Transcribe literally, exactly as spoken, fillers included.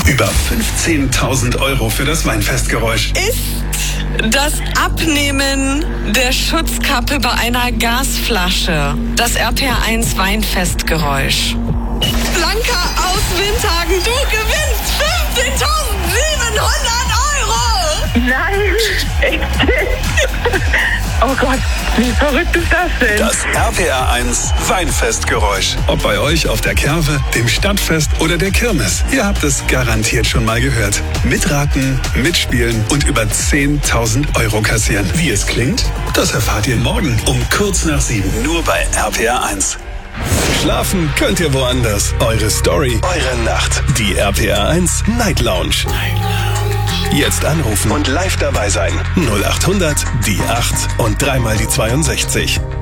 Über fünfzehntausend Euro für das Weinfestgeräusch. Ist das Abnehmen der Schutzkappe bei einer Gasflasche das R P R eins Weinfestgeräusch? Blanca aus Windhagen, du gewinnst fünfzehntausendsiebenhundert Euro! Nein, echt? Oh Gott, wie verrückt ist das denn? Das R P R eins Weinfestgeräusch. Ob bei euch auf der Kerwe, dem Stadtfest oder der Kirmes. Ihr habt es garantiert schon mal gehört. Mitraten, mitspielen und über zehntausend Euro kassieren. Wie es klingt, das erfahrt ihr morgen um kurz nach sieben. Nur bei R P R eins. Schlafen könnt ihr woanders. Eure Story, eure Nacht. Die R P R eins Night Lounge. Jetzt anrufen und live dabei sein. null acht hundert, die acht und dreimal die zweiundsechzig.